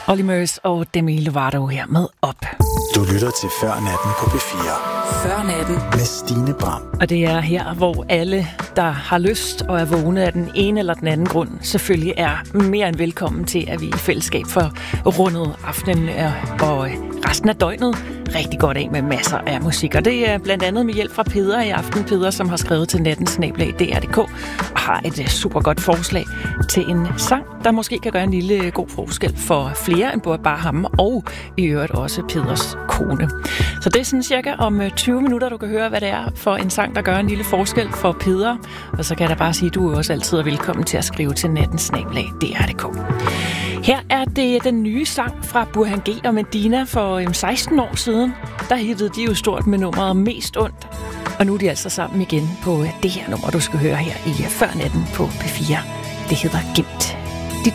Olly Murs og Demi Lovato her med Op. Du lytter til Før Natten på P4. Før Natten med Stine Bram. Og det er her, hvor alle, der har lyst og er vågne af den ene eller den anden grund, selvfølgelig er mere end velkommen til, at vi i fællesskab får rundet aftenen og resten af døgnet rigtig godt af med masser af musik. Og det er blandt andet med hjælp fra Peder i aften. Peder, som har skrevet til natten@dr.dk og har et super godt forslag til en sang, der måske kan gøre en lille god forskel for flere end bare ham, og i øvrigt også Peders kone. Så det er sådan cirka om 20 minutter, du kan høre, hvad det er for en sang, der gør en lille forskel for Peder. Og så kan jeg da bare sige, at du er også altid velkommen til at skrive til natten@dr.dk. Her er det den nye sang fra Burhan G og Medina for 16 år siden. Der hittede de jo stort med nummeret Mest Ondt. Og nu er de altså sammen igen på det her nummer, du skal høre her i Før Natten på P4. Det hedder Gemt.